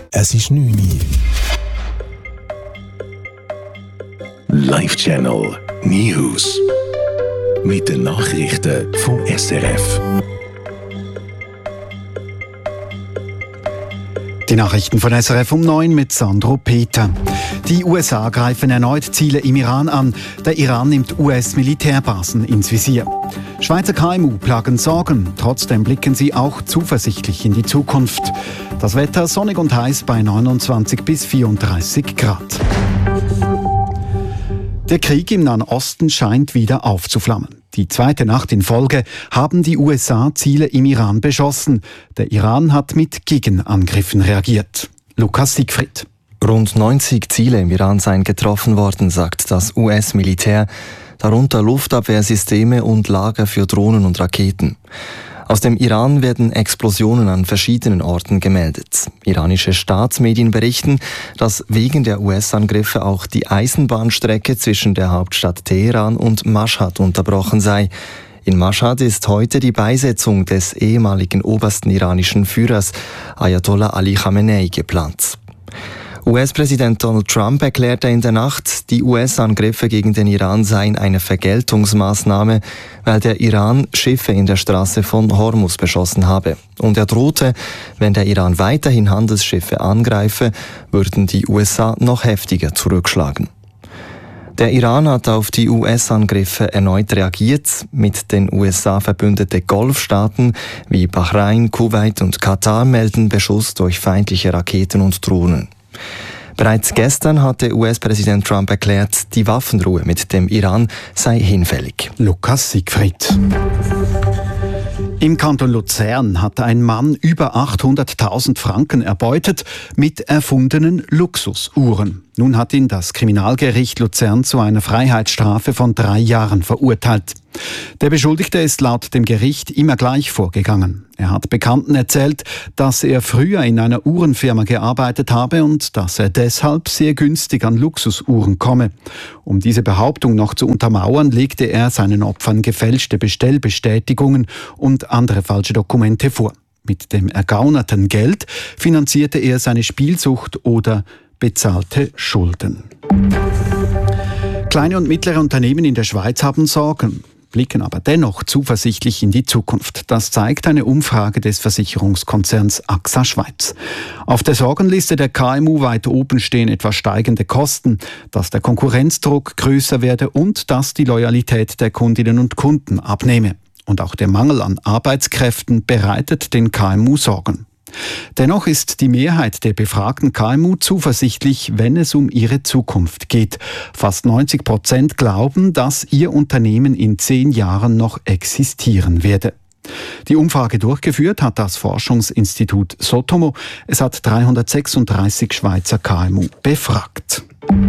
Es ist 9 Uhr. Live Channel News. Mit den Nachrichten vom SRF. Die Nachrichten von SRF um 9 mit Sandro Peter. Die USA greifen erneut Ziele im Iran an. Der Iran nimmt US-Militärbasen ins Visier. Schweizer KMU plagen Sorgen. Trotzdem blicken sie auch zuversichtlich in die Zukunft. Das Wetter sonnig und heiß bei 29 bis 34 Grad. Der Krieg im Nahen Osten scheint wieder aufzuflammen. Die zweite Nacht in Folge haben die USA Ziele im Iran beschossen. Der Iran hat mit Gegenangriffen reagiert. Lukas Siegfried. Rund 90 Ziele im Iran seien getroffen worden, sagt das US-Militär, darunter Luftabwehrsysteme und Lager für Drohnen und Raketen. Aus dem Iran werden Explosionen an verschiedenen Orten gemeldet. Iranische Staatsmedien berichten, dass wegen der US-Angriffe auch die Eisenbahnstrecke zwischen der Hauptstadt Teheran und Maschhad unterbrochen sei. In Maschhad ist heute die Beisetzung des ehemaligen obersten iranischen Führers Ayatollah Ali Khamenei geplant. US-Präsident Donald Trump erklärte in der Nacht, die US-Angriffe gegen den Iran seien eine Vergeltungsmaßnahme, weil der Iran Schiffe in der Straße von Hormuz beschossen habe. Und er drohte, wenn der Iran weiterhin Handelsschiffe angreife, würden die USA noch heftiger zurückschlagen. Der Iran hat auf die US-Angriffe erneut reagiert. Mit den USA verbündete Golfstaaten wie Bahrain, Kuwait und Katar melden Beschuss durch feindliche Raketen und Drohnen. Bereits gestern hatte US-Präsident Trump erklärt, die Waffenruhe mit dem Iran sei hinfällig. Lukas Siegfried. Im Kanton Luzern hat ein Mann über 800.000 Franken erbeutet mit erfundenen Luxusuhren. Nun hat ihn das Kriminalgericht Luzern zu einer Freiheitsstrafe von 3 Jahren verurteilt. Der Beschuldigte ist laut dem Gericht immer gleich vorgegangen. Er hat Bekannten erzählt, dass er früher in einer Uhrenfirma gearbeitet habe und dass er deshalb sehr günstig an Luxusuhren komme. Um diese Behauptung noch zu untermauern, legte er seinen Opfern gefälschte Bestellbestätigungen und andere falsche Dokumente vor. Mit dem ergaunerten Geld finanzierte er seine Spielsucht oder bezahlte Schulden. Kleine und mittlere Unternehmen in der Schweiz haben Sorgen, blicken aber dennoch zuversichtlich in die Zukunft. Das zeigt eine Umfrage des Versicherungskonzerns AXA Schweiz. Auf der Sorgenliste der KMU weit oben stehen etwa steigende Kosten, dass der Konkurrenzdruck größer werde und dass die Loyalität der Kundinnen und Kunden abnehme. Und auch der Mangel an Arbeitskräften bereitet den KMU Sorgen. Dennoch ist die Mehrheit der befragten KMU zuversichtlich, wenn es um ihre Zukunft geht. Fast 90% glauben, dass ihr Unternehmen in 10 Jahren noch existieren werde. Die Umfrage durchgeführt hat das Forschungsinstitut Sotomo. Es hat 336 Schweizer KMU befragt.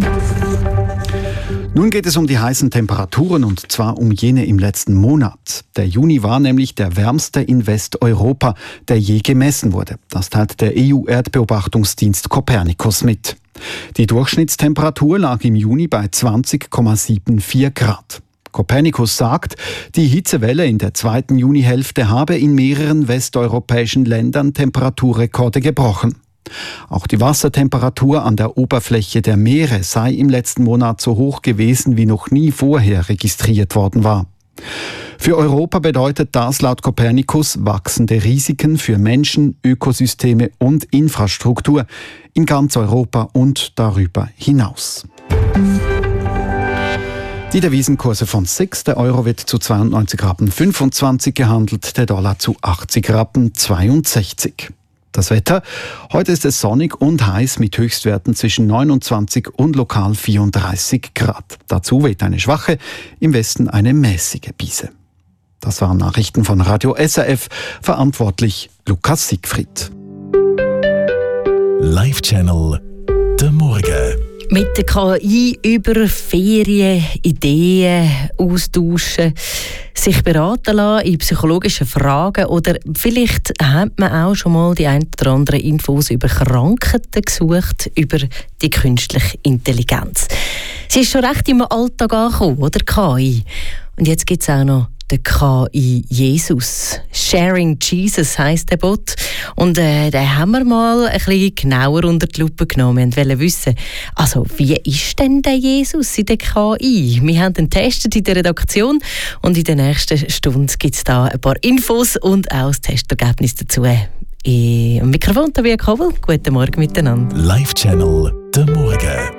Nun geht es um die heißen Temperaturen und zwar um jene im letzten Monat. Der Juni war nämlich der wärmste in Westeuropa, der je gemessen wurde. Das teilt der EU-Erdbeobachtungsdienst Copernicus mit. Die Durchschnittstemperatur lag im Juni bei 20,74 Grad. Copernicus sagt, die Hitzewelle in der zweiten Junihälfte habe in mehreren westeuropäischen Ländern Temperaturrekorde gebrochen. Auch die Wassertemperatur an der Oberfläche der Meere sei im letzten Monat so hoch gewesen, wie noch nie vorher registriert worden war. Für Europa bedeutet das laut Copernicus wachsende Risiken für Menschen, Ökosysteme und Infrastruktur in ganz Europa und darüber hinaus. Die Devisenkurse von 6, der Euro wird zu 92,25 Rappen gehandelt, der Dollar zu 80,62 Rappen. Das Wetter: Heute ist es sonnig und heiß mit Höchstwerten zwischen 29 und lokal 34 Grad. Dazu weht eine schwache, im Westen eine mäßige Brise. Das waren Nachrichten von Radio SRF, verantwortlich Lukas Siegfried. Live Channel, der Morgen. Mit der KI über Ferien, Ideen austauschen, sich beraten lassen in psychologischen Fragen oder vielleicht hat man auch schon mal die ein oder anderen Infos über Krankheiten gesucht, über die künstliche Intelligenz. Sie ist schon recht im Alltag angekommen, oder KI? Und jetzt gibt es auch noch der KI Jesus. Sharing Jesus heisst der Bot. Und den haben wir mal ein bisschen genauer unter die Lupe genommen. Wir wollten wissen, also wie ist denn der Jesus in der KI? Wir haben ihn getestet in der Redaktion und in der nächsten Stunde gibt es da ein paar Infos und auch das Testergebnis dazu. Am Mikrofon Tabea Kobel. Guten Morgen miteinander. Live Channel, der Morgen.